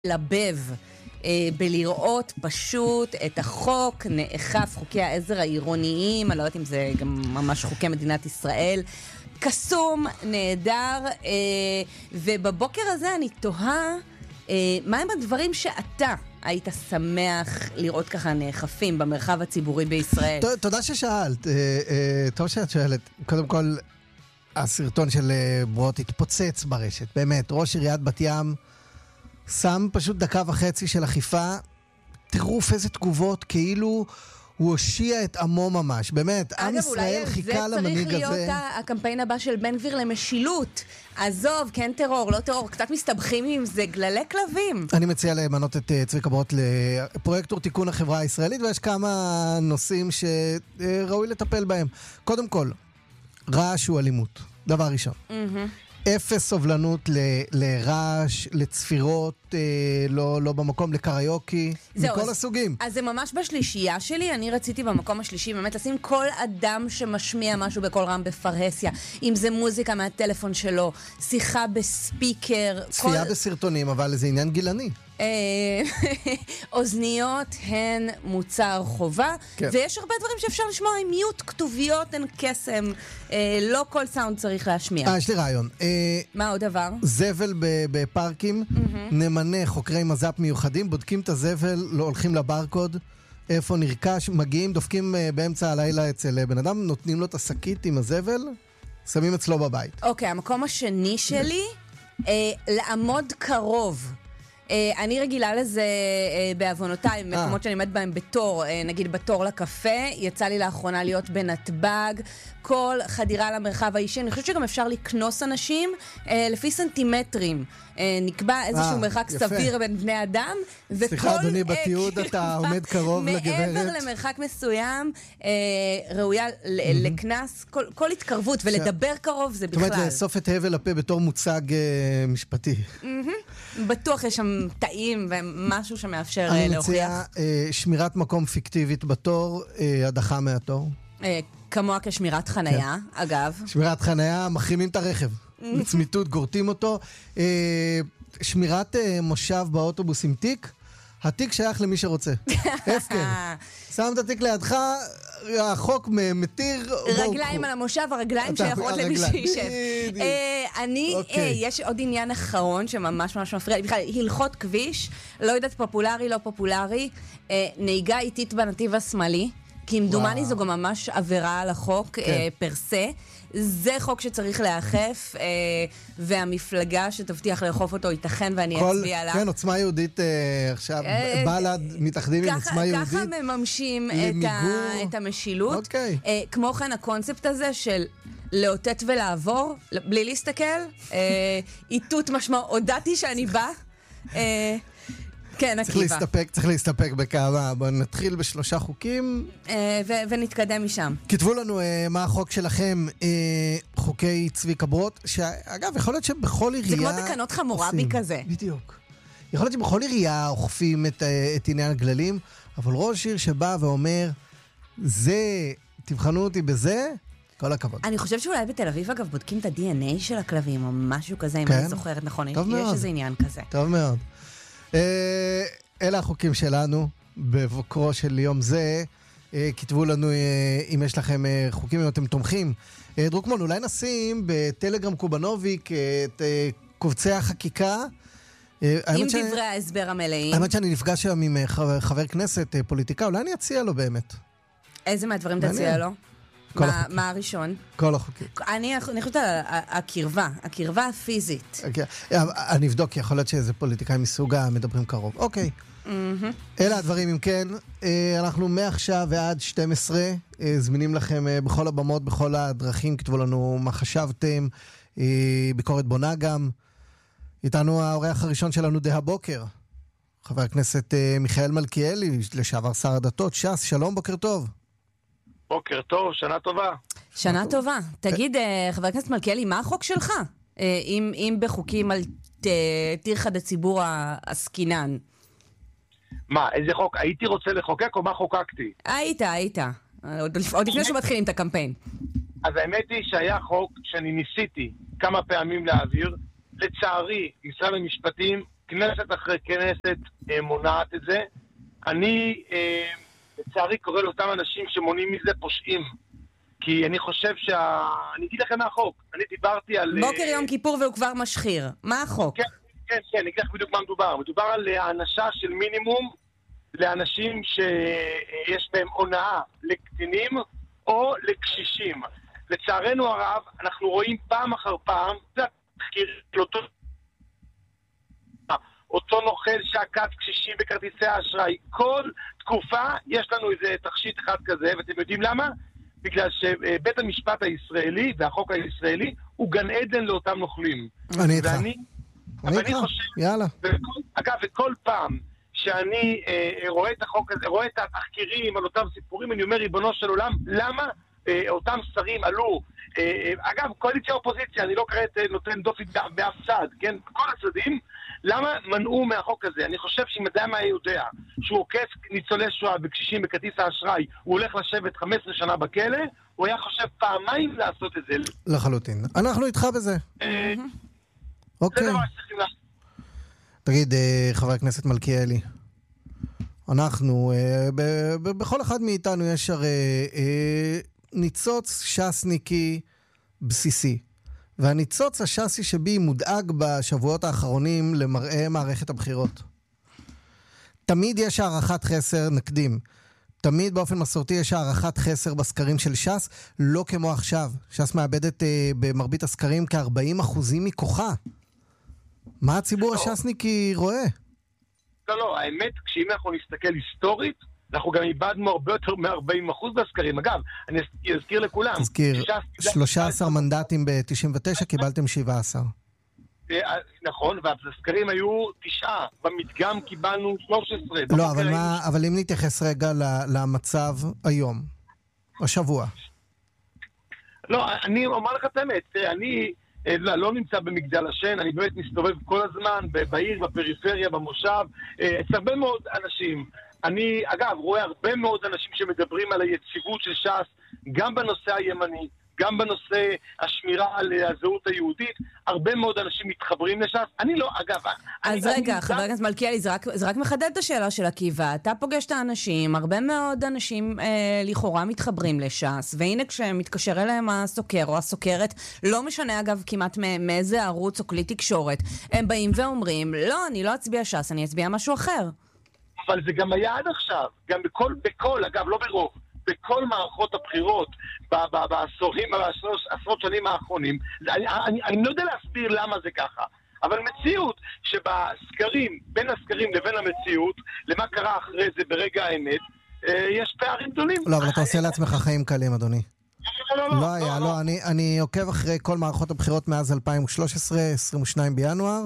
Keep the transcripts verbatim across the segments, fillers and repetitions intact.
לבב בלראות פשוט את החוק נאכף, חוקי העזר העירוניים, אני לא יודעת אם זה גם ממש חוקי מדינת ישראל, קסום, נהדר, ובבוקר הזה אני תוהה מה הם הדברים שאתה היית שמח לראות ככה נאכפים במרחב הציבורי בישראל. תודה ששאלת, טוב שאת שואלת. קודם כל, הסרטון של ברוט התפוצץ ברשת, באמת, ראש עיריית בת ים שם פשוט דקה וחצי של אכיפה, טירוף איזה תגובות, כאילו הוא הושיע את עמו ממש. באמת, עם ישראל חיכה למנהיג הזה. אגב, אולי זה צריך להיות הקמפיין הבא של בן גביר למשילות. עזוב, כן טרור, לא טרור, קצת מסתבכים עם זה, גללי כלבים. אני מציע למנות את צביקה ברוט לפרויקטור תיקון החברה הישראלית, ויש כמה נושאים שראוי לטפל בהם. קודם כל, רעש הוא אלימות. דבר ראשון. אפס סובלנות ל- לרעש, לצפירות, אה, לא, לא במקום, לקריוקי, מכל אז, הסוגים. אז זה ממש בשלישייה שלי, אני רציתי במקום השלישי באמת לשים כל אדם שמשמיע משהו בכל רם בפרהסיה, אם זה מוזיקה מהטלפון שלו, שיחה בספיקר. צפייה כל... בסרטונים, אבל זה עניין גילני. אוזניות הן מוצר חובה, כן. ויש הרבה דברים שאפשר לשמוע עם מיוט, כתוביות הן קסם, לא כל סאונד צריך להשמיע. אה, יש לי רעיון. מה עוד דבר? זבל בפארקים, נמנה חוקרי מז"פ מיוחדים, בודקים את הזבל, לא הולכים לברקוד, איפה נרכש, מגיעים, דופקים באמצע הלילה אצל בן אדם, נותנים לו את השקית עם הזבל, שמים אצלו בבית. אוקיי, המקום השני שלי, לעמוד קרוב. אני רגילה לזה בעוונותיי, מקומות שאני עומדת בהם בתור, נגיד בתור לקפה, יצא לי לאחרונה להיות בנתב"ג, כל חדירה למרחב האישי, אני חושבת שגם אפשר לקנוס אנשים לפי סנטימטרים, נקבע איזשהו מרחק סביר בין בני אדם, סליחה אדוני, בתיעוד אתה עומד קרוב לגברת. מעבר למרחק מסוים, ראויה לקנס, כל התקרבות, ולדבר קרוב זה בכלל. זאת אומרת, לאסוף את הבל הפה בתור מוצג משפטי. בטוח יש שם טעים ומשהו שמאפשר להוכיח. אני מציע שמירת מקום פיקטיבית בתור, הדחה מהתור. כמוה כשמירת חנייה, אגב. שמירת חנייה, מחרימים את הרכב. בצמיתות, גורטים אותו. שמירת מושב באוטובוס עם תיק, התיק שייך למי שרוצה. הפקר. שם את התיק לידך, החוק מתיר... רגליים על המושב, הרגליים שייכות למי שישב. אני, יש עוד עניין אחרון שממש ממש מפריע לי. בכלל, הלכות כביש, לא יודעת פופולרי, לא פופולרי, נהיגה איטית בנתיב השמאלי, כי אם דומני זו גם ממש עבירה על החוק פרסה. זה חוק שצריך לאכף, והמפלגה שתבטיח לאכוף אותו ייתכן ואני אצביע עליו. כן, עוצמה יהודית עכשיו, בל"ד מתאחדים עם עוצמה יהודית. ככה מממשים את המשילות. כמו כן, הקונספט הזה של לאותת ולעבור, בלי להסתכל, איתות משמע, הודעתי שאני בא, כן, צריך להסתפק, צריך להסתפק בכמה. בואו נתחיל בשלושה חוקים. ונתקדם משם. כתבו לנו מה החוק שלכם, חוקי צביקה ברוט, שאגב, יכול להיות שבכל עירייה... זה כמו תקנות חמורבי כזה. בדיוק. יכול להיות שבכל עירייה אוכפים את עניין הגללים, אבל ראש עיר שבא ואומר, זה, תבחנו אותי בזה, כל הכבוד. אני חושב שאולי בתל אביב, אגב, בודקים את ה-די אן איי של הכלבים, או משהו כזה, אם אני זוכרת נכון. יש איזה עניין כזה. טוב מאוד. אלה החוקים שלנו בבוקרו של יום זה. כתבו לנו אם יש לכם חוקים, אם אתם תומכים. דרוקמון, אולי נשים בטלגרם קובנוביק את קובצי החקיקה עם דברי ההסבר המלאים. האמת שאני נפגש היום עם חבר כנסת פוליטיקה, אולי אני אציע לו באמת. איזה מהדברים תציע לו? מה הראשון? כל החוקים. אני חושבת על הקרבה, הקרבה הפיזית. אני אבדוק, יכול להיות שאיזה פוליטיקאי מסוגה מדברים קרוב. אוקיי. אלה הדברים, אם כן, אנחנו מעכשיו ועד שתים עשרה, זמינים לכם בכל הבמות, בכל הדרכים, כתבו לנו מה חשבתם, ביקורת בונה גם. איתנו האורח הראשון שלנו די הבוקר, חבר הכנסת מיכאל מלכיאלי, לשעבר שר הדתות, ש"ס, שלום, בוקר טוב. בוקר טוב, שנה טובה. שנה טובה. תגיד, חבר הכנסת מלכיאלי, מה החוק שלך? אם בחוקים על תירחד הציבור הסקינן. מה, איזה חוק? הייתי רוצה לחוקק או מה חוקקתי? היית, היית. עוד לפני שמתחילים את הקמפיין. אז האמת היא שהיה חוק שאני ניסיתי כמה פעמים להעביר. לצערי, משרד המשפטים כנסת אחרי כנסת מונעת את זה. אני, לצערי, קורא לאותם אנשים שמונעים מזה פושעים. כי אני חושב שה... אני אגיד לכם מה החוק. אני דיברתי על... בוקר יום כיפור והוא כבר משחיר. מה החוק? כן, כן, כן, אני אגיד לך בדיוק מה מדובר. מדובר על האנשה של מינימום לאנשים שיש בהם הונאה לקטינים או לקשישים. לצערנו הרב, אנחנו רואים פעם אחר פעם, זה התחקיר של אותו... אותו נוכל שעקץ קשישים בכרטיסי האשראי. כל תקופה יש לנו איזה תכשיט אחד כזה, ואתם יודעים למה? בגלל שבית המשפט הישראלי והחוק הישראלי הוא גן עדן לאותם נוכלים. אני איתך. ואני, אני איתך, יאללה. וכל, אגב, וכל פעם שאני אה, רואה את החוק הזה, רואה את התחקירים על אותם סיפורים, אני אומר, ריבונו של עולם, למה אה, אותם שרים עלו, אה, אגב, קואליציה אופוזיציה, אני לא כעת נותן דופי באף צד, כן? כל הצדדים, למה מנעו מהחוק הזה? אני חושב שאם אדם היה יודע שהוא עוקף ניצולי שואה וקשישים בכרטיס האשראי, הוא הולך לשבת חמש עשרה שנה בכלא, הוא היה חושב פעמיים לעשות את זה. לחלוטין. אנחנו איתך בזה. אוקיי. זה דבר שצריכים לעשות. תגיד, חבר הכנסת מלכיאלי, אנחנו, בכל אחד מאיתנו יש הרי ניצוץ שסניקי בסיסי. והניצוץ השסי שבי מודאג בשבועות האחרונים למראה מערכת הבחירות. תמיד יש הערכת חסר, נקדים. תמיד באופן מסורתי יש הערכת חסר בסקרים של ש"ס, לא כמו עכשיו. ש"ס מאבדת אה, במרבית הסקרים כ-ארבעים אחוזים מכוחה. מה הציבור לא. הש"סניקי רואה? לא, לא, האמת, כשאם אנחנו נסתכל היסטורית, אנחנו גם איבדנו הרבה יותר מ-ארבעים אחוז בסקרים. אגב, אני אזכיר לכולם. תזכיר, שלושה עשר מנדטים ב-תשעים ותשע, קיבלתם שבעה עשר. נכון, והסקרים היו תשעה. במדגם קיבלנו שלוש עשרה. לא, אבל מה, אבל אם נתייחס רגע למצב היום, השבוע. לא, אני אומר לך את האמת, אני לא נמצא במגדל השן, אני באמת מסתובב כל הזמן, בעיר, בפריפריה, במושב, אצל הרבה מאוד אנשים. אני, אגב, רואה הרבה מאוד אנשים שמדברים על היציבות של ש"ס, גם בנושא הימני, גם בנושא השמירה על הזהות היהודית, הרבה מאוד אנשים מתחברים לש"ס. אני לא, אגב... אז אני, רגע, אני חבר הכנסת מלכיאלי, זה רק, זה רק מחדד את השאלה של עקיבא. אתה פוגש את האנשים, הרבה מאוד אנשים אה, לכאורה מתחברים לש"ס, והנה כשמתקשר אליהם הסוקר או הסוקרת, לא משנה אגב כמעט מאיזה ערוץ או כלי תקשורת, הם באים ואומרים, לא, אני לא אצביע ש"ס, אני אצביע משהו אחר. אבל זה גם היה עד עכשיו, גם בכל, בכל, אגב, לא ברוב, בכל מערכות הבחירות, בעשורים, בעשרות שנים האחרונים, אני, אני, אני לא יודע להסביר למה זה ככה, אבל מציאות שבסקרים, בין הסקרים לבין המציאות, למה קרה אחרי זה ברגע האמת, יש פערים גדולים. לא, אבל אתה עושה לעצמך חיים קלים, אדוני. לא, לא, לא. לא היה, לא, אני, אני עוקב אחרי כל מערכות הבחירות מאז אלפיים ושלוש עשרה, עשרים ושניים בינואר,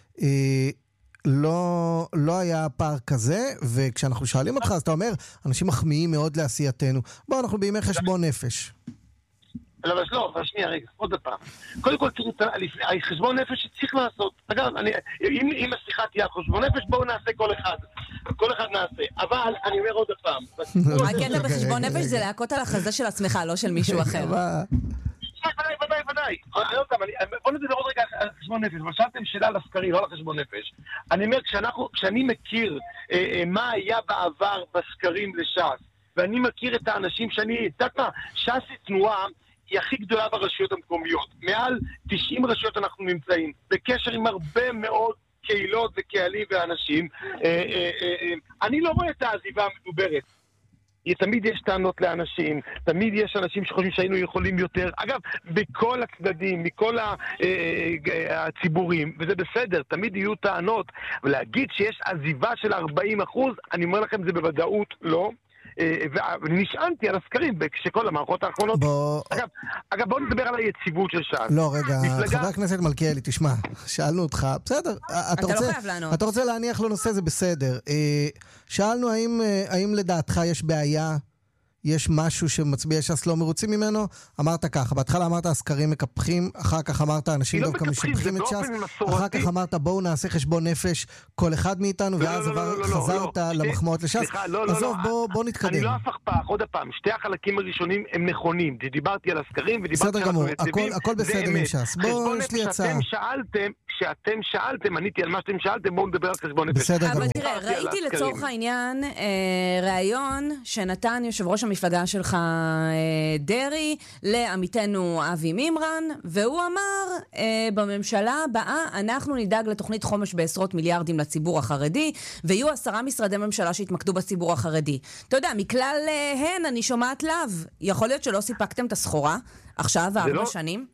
לא, לא היה פער כזה, וכשאנחנו שואלים אותך, אז אתה אומר, אנשים מחמיאים מאוד לעשייתנו. בוא, אנחנו בימי חשבון נפש. לא, אבל לא, אבל שנייה, רגע, עוד פעם. קודם כל, חשבון נפש שצריך לעשות. אגב, אני, אם, אם השיחה תהיה חשבון נפש, בואו נעשה כל אחד. כל אחד נעשה. אבל, אני אומר עוד פעם. הקטע בחשבון נפש זה להכות על החזה של עצמך, לא של מישהו אחר. ודאי, ודאי, ודאי. בואו נדבר עוד רגע על חשבון נפש. אבל שאלתם שאלה על הסקרים, לא על חשבון נפש. אני אומר, כשאני מכיר מה היה בעבר בסקרים לש"ס, ואני מכיר את האנשים שאני, יודעת מה, ש"ס היא תנועה היא הכי גדולה ברשויות המקומיות. מעל תשעים רשויות אנחנו נמצאים, בקשר עם הרבה מאוד קהילות וקהלים ואנשים. אני לא רואה את העזיבה המדוברת. תמיד יש טענות לאנשים, תמיד יש אנשים שחושבים שהיינו יכולים יותר. אגב, בכל הצדדים, מכל הציבורים, וזה בסדר, תמיד יהיו טענות. ולהגיד שיש עזיבה של ארבעים אחוז, אני אומר לכם, זה בוודאות לא. ונשענתי על הסקרים כשכל המערכות האחרונות. אגב, בואו נדבר על היציבות של ש"ס. לא, רגע, חבר הכנסת מלכיאלי, תשמע, שאלנו אותך, בסדר, אתה לא חייב לענות. אתה רוצה להניח לנושא, זה בסדר. שאלנו האם לדעתך יש בעיה יש משהו שמצביעי ש"ס לא מרוצים ממנו? אמרת ככה, בהתחלה אמרת הסקרים מקפחים, אחר כך אמרת אנשים לא דווקא משבחים את ש"ס, מסורתי. אחר כך אמרת בואו נעשה חשבון נפש כל אחד מאיתנו, לא, ואז לא, לא, לא, חזרת לא, לא. למחמאות לש"ס. סליחה, לא, לא, עזוב, לא, בוא, בוא נתקדם. אני לא הפכפך, עוד הפעם, שתי החלקים הראשונים הם נכונים. דיברתי על הסקרים ודיברתי בסדר גמור, הכל, הכל בסדר עם ש"ס. בוא, יש לי הצעה. שאלתם, כשאתם שאלתם, עניתי על מה שאתם שאלתם, בואו נדבר על חשבון נפש. בסדר גמור. אבל תראה, ראיתי לצורך העניין ראיון שנתן יושב ראש המפלגה שלך דרי לעמיתנו אבי מימרן, והוא אמר, בממשלה הבאה אנחנו נדאג לתוכנית חומש בעשרות מיליארדים לציבור החרדי, ויהיו עשרה משרדי ממשלה שהתמקדו בציבור החרדי. אתה יודע, מכלל הן אני שומעת לאו. יכול להיות שלא סיפקתם את הסחורה עכשיו ארבע שנים?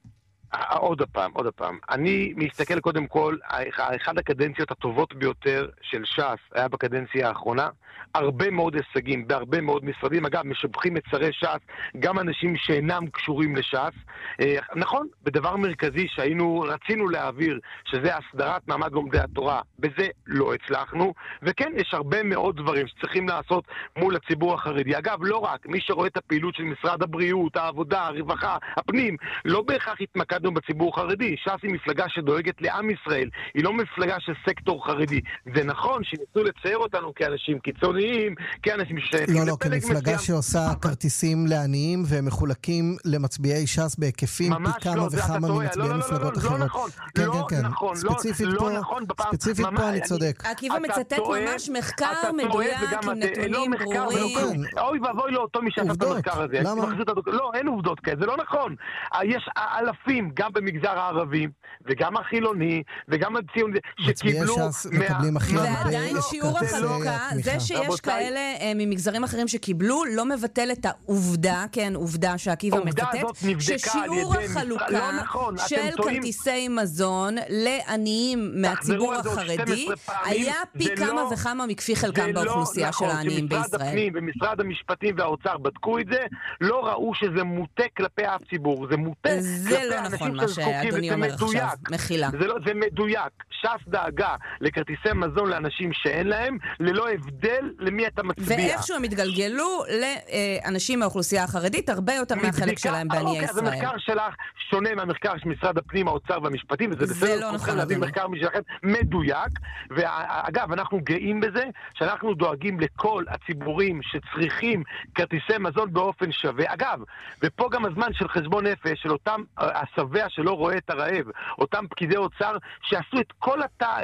עוד הפעם, עוד הפעם. אני מסתכל קודם כל, אחד הקדנציות הטובות ביותר של ש"ס היה בקדנציה האחרונה. הרבה מאוד הישגים, בהרבה מאוד משרדים. אגב, משבחים את שרי ש"ס, גם אנשים שאינם קשורים לש"ס. נכון, בדבר מרכזי שהיינו, רצינו להעביר, שזה הסדרת מעמד לומדי התורה, בזה לא הצלחנו. וכן, יש הרבה מאוד דברים שצריכים לעשות מול הציבור החרדי. אגב, לא רק, מי שרואה את הפעילות של משרד הבריאות, העבודה, הרווחה, הפנים, לא בהכרח התמקדנו בציבור החרדי. ש"ס היא מפלגה שדואגת לעם ישראל, היא לא מפלגה של סקטור חרדי. זה נכון שניסו לצייר אותנו כאנשים קיצוניים, כאנשים ששייכים לא, לא, כמפלגה שעושה כרטיסים לעניים והם מחולקים למצביעי ש"ס בהיקפים פי כמה וכמה ממצביעי מפלגות אחרות. כן, כן, כן. ספציפית פה, ספציפית פה אני צודק. עקיבא מצטט ממש מחקר מדויק עם נתונים ברורים. אוי ואבוי לאותו מי שעשה את המחקר הזה. למה? לא, אין עובדות כאלה, זה לא נכון. יש אלפים, גם במגזר הערבי, וגם החילוני, וגם הציוני, שקיבלו... מצביעי ש"ס מקבלים הכי הרבה ועדיין שיעור החלוקה, זה שיש כאלה ממגזרים אחרים שקיבלו, לא מבטל את העובדה, כן, עובדה שעקיבא מצטט, ששיעור החלוקה של כרטיסי מזון לעניים מהציבור החרדי, היה פי כמה וכמה מכפי חלקם באוכלוסייה של העניים בישראל. משרד הפנים ומשרד המשפטים והאוצר בדקו את זה, לא ראו שזה מוטה כלפי אף ציבור, זה מוטה כלפי אנשים שאדוני אומר עכשיו, מחילה. זה, לא, זה מדויק. ש"ס דאגה לכרטיסי מזון לאנשים שאין להם, ללא הבדל למי אתה מצביע. ואיכשהו הם התגלגלו לאנשים מהאוכלוסייה החרדית, הרבה יותר מהחלק שלהם בעניי ישראל. אז המחקר שלך שונה מהמחקר של משרד הפנים, האוצר והמשפטים, וזה בסדר, לא נכון, להביא מחקר משלכם מדויק. ואגב, אנחנו גאים בזה, שאנחנו דואגים לכל הציבורים שצריכים כרטיסי מזון באופן שווה. אגב, ופה גם הזמן של חשבון נפש, של אותם השבע שלא רואה את הרעב, אותם פקידי אוצר שעשו את כל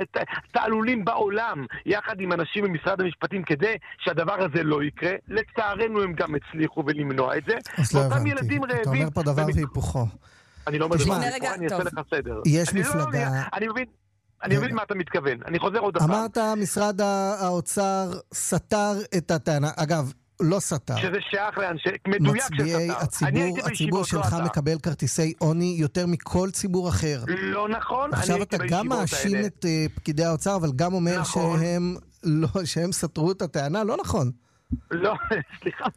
התעלולים בעולם, יחד עם אנשים במשרד המשפטים, כדי שהדבר הזה לא יקרה. לצערנו הם גם הצליחו ולמנוע את זה. אז לא הבנתי. אתה אומר פה דבר והיפוכו. אני לא אומר דבר והיפוכו, אני אעשה לך סדר. יש מפלגה... אני מבין... אני מבין מה אתה מתכוון. אני חוזר עוד הפעם. אמרת, משרד האוצר סתר את הטענה. אגב, לא סתר. שזה שייך לאנשי... מדויק שסתר. הציבור, הציבור שלך מקבל כרטיסי עוני יותר מכל ציבור אחר. לא נכון. עכשיו אתה גם מאשים את פקידי האוצר, אבל גם אומר שהם לא, שהם סתרו את הטענה. לא נכון. לא, סליחה.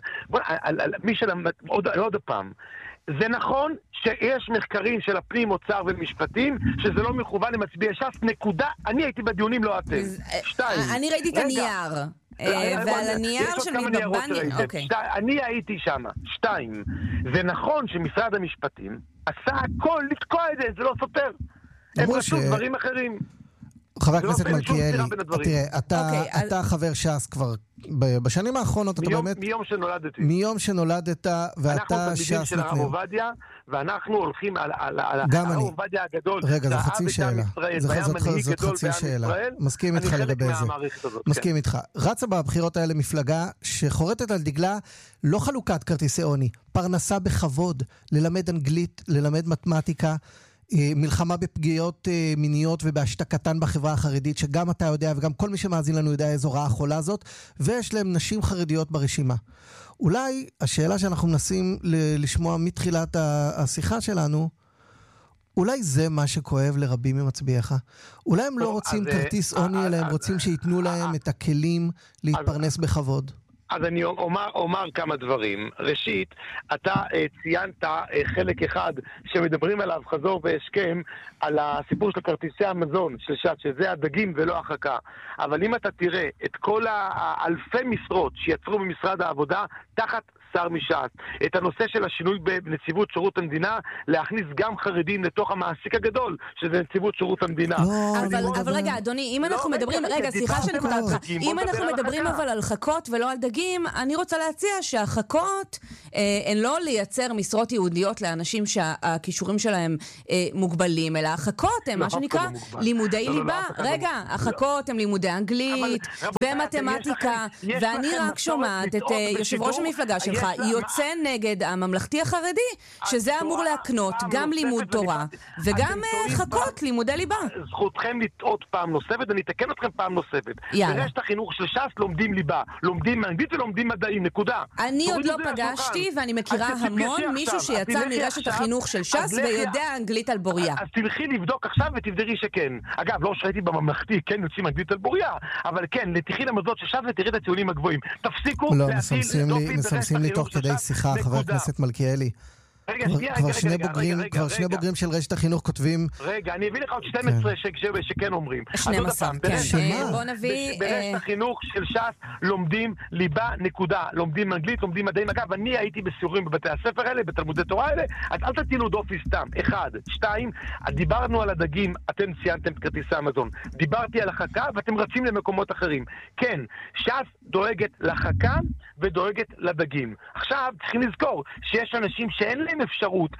מי שלמד... עוד הפעם. זה נכון שיש מחקרים של הפנים, אוצר ומשפטים, שזה לא מכוון למצביעי ש"ס, נקודה. אני הייתי בדיונים, לא אתם. שתיים. אני ראיתי את הנייר. ועל הנייר של מדבני... אני הייתי שם. שתיים. זה נכון שמשרד המשפטים עשה הכל לתקוע את זה, זה לא סותר. הם רצו דברים אחרים. חבר הכנסת מלכיאלי, תראה, אתה חבר ש"ס כבר בשנים האחרונות, אתה באמת... מיום שנולדתי. מיום שנולדת, ואתה ש"ס אנחנו תלמידים של הרב עובדיה, ואנחנו הולכים על הרב עובדיה הגדול. רגע, זו חצי שאלה. זאת חצי שאלה. מסכים איתך לגבי זה. מסכים איתך. רצה בבחירות האלה מפלגה שחורטת על דגלה לא חלוקת כרטיסי עוני, פרנסה בכבוד, ללמד אנגלית, ללמד מתמטיקה, מלחמה בפגיעות מיניות ובהשתקתן בחברה החרדית, שגם אתה יודע וגם כל מי שמאזין לנו יודע איזו רעה חולה זאת, ויש להם נשים חרדיות ברשימה. אולי השאלה שאנחנו מנסים לשמוע מתחילת השיחה שלנו, אולי זה מה שכואב לרבים ממצביעיך? אולי הם לא רוצים כרטיס עוני, אלא הם רוצים שיתנו להם את הכלים להתפרנס בכבוד? אז אני אומר, אומר כמה דברים. ראשית, אתה אה, ציינת אה, חלק אחד שמדברים עליו חזור והשכם, על הסיפור של כרטיסי המזון של ש"ס, שזה הדגים ולא החכה. אבל אם אתה תראה את כל האלפי משרות שיצרו במשרד העבודה, תחת שר מש"ס, את הנושא של השינוי בנציבות שירות המדינה, להכניס גם חרדים לתוך המעסיק הגדול, שזה נציבות שירות המדינה. אבל רגע, אדוני, אם אנחנו מדברים, רגע, סליחה שאני קוטעת אותך, אם אנחנו מדברים אבל על חכות ולא על דגים, אני רוצה להציע שהחכות הן לא לייצר משרות יהודיות לאנשים שהכישורים שלהם מוגבלים, אלא החכות הן מה שנקרא לימודי ליבה. רגע, החכות הן לימודי אנגלית ומתמטיקה, ואני רק שומעת את יושב ראש המפלגה שלך יוצא נגד הממלכתי החרדי, שזה אמור להקנות גם לימוד תורה וגם חכות לימודי ליבה. זכותכם לטעות פעם נוספת, אני אתקן אתכם פעם נוספת. ברשת החינוך של ש"ס לומדים ליבה, לומדים אנגלית ולומדים מדעים, נקודה. אני עוד לא פגשתי ואני מכירה המון מישהו שיצא מרשת החינוך של ש"ס ויודע אנגלית על בוריה. אז תלכי לבדוק עכשיו ותבדרי שכן. אגב, לא שראיתי בממלכתי, כן יוצאים אנגלית על בוריה, אבל כן, תלכי למוסדות של ש"ס ותראי את הציונים הגבוהים. תפסיקו להטיל דופי ברשת החינוך של ש"ס. סליחה, חבר הכנסת מלכיאלי. כבר שני בוגרים, כבר שני בוגרים של רשת החינוך כותבים... רגע, אני אביא לך עוד שתים עשרה שכן אומרים. שנים עשר, כן. בוא נביא... ברשת החינוך של ש"ס לומדים ליבה, נקודה. לומדים אנגלית, לומדים מדעים. אגב, אני הייתי בסיורים בבתי הספר האלה, בתלמודי תורה האלה, אז אל תטילו דופי סתם. אחד. שתיים, דיברנו על הדגים, אתם ציינתם את כרטיסי המזון. דיברתי על החכה ואתם רצים למקומות אחרים. כן, ש"ס דואגת לחכה ודואגת לדגים. עכשיו, צריכים לזכור שיש אנשים שאין להם אפשרות